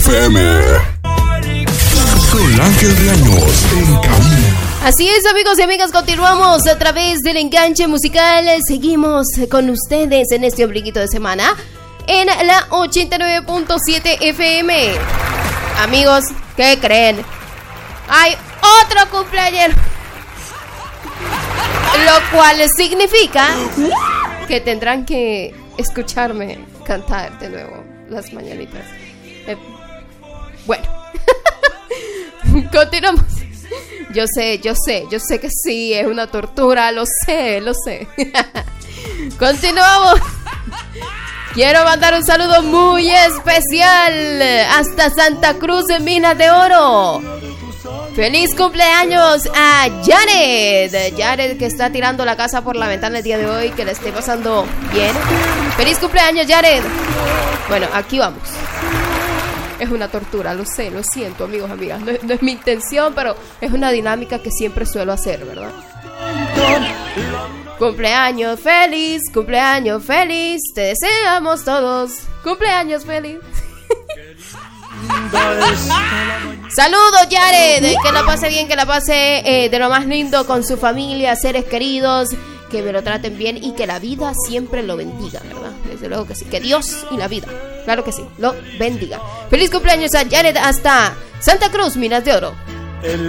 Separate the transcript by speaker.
Speaker 1: FM. Con Ángel Reaños en cabina.
Speaker 2: Así es, amigos y amigas, continuamos a través del enganche musical. Seguimos con ustedes en este ombliguito de semana en la 89.7 FM. Amigos, ¿qué creen? Hay otro cumpleaños, lo cual significa que tendrán que escucharme cantar de nuevo las mañanitas. Bueno, continuamos. Yo sé que sí, es una tortura, lo sé. Continuamos. Quiero mandar un saludo muy especial hasta Santa Cruz en Minas de Oro. ¡Feliz cumpleaños a Jared! Jared, que está tirando la casa por la ventana el día de hoy, que le esté pasando bien. ¡Feliz cumpleaños, Jared! Bueno, aquí vamos. Es una tortura, lo sé, lo siento, amigos, amigas. No es mi intención, pero es una dinámica que siempre suelo hacer, ¿verdad? Cumpleaños feliz, te deseamos todos. Cumpleaños feliz. Saludos, Jared, que la pase bien, que la pase de lo más lindo con su familia, seres queridos, que me lo traten bien y que la vida siempre lo bendiga, ¿verdad? Desde luego que sí, que Dios y la vida, claro que sí, lo bendiga. Feliz cumpleaños a Jared hasta Santa Cruz, Minas de Oro.